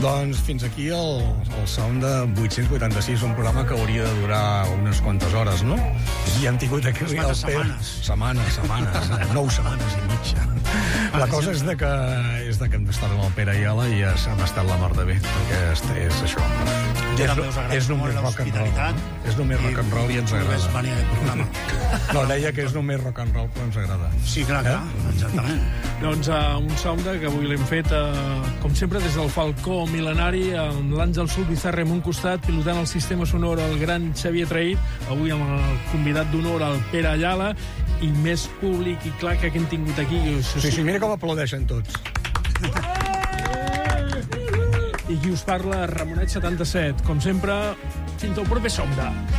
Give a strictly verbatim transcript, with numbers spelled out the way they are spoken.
Doncs fins aquí el, el Sound de vuit-cents vuitanta-sis, un programa que hauria de durar unes quantes hores, no? I hem tingut aquí el Pere... Setmanes. Setmanes, setmanes, nou setmanes i mitja. La cosa és de que, és de que hem d'estar amb el Pere Ayala i ja hem estat la mar de bé, perquè és, és això. És, és només rock and roll. No? És només rock and roll i ens agrada. Venir a aquest programa. No, deia que és només rock and roll, però ens agrada. Sí, clar, clar, eh? Exactament. Doncs uh, un sound que avui l'hem fet, uh, com sempre, des del Falcó Mil·lenari, amb l'Àngel Sulbizarre en un costat, pilotant el sistema sonor el gran Xavier Traït, avui amb el convidat d'honor, el Pere Ayala, i més públic i clar que hem tingut aquí. Sí, sí, mira com aplaudeixen tots. I qui us parla, Ramonet setanta-set. Com sempre, fins al proper Sound.